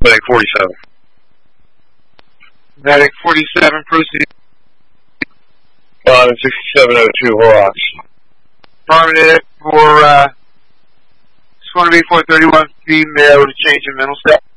Medic 47. Medic 47, proceed. 6702 Horrocks. Affirmative for, just want to be 431 female to change in mental state.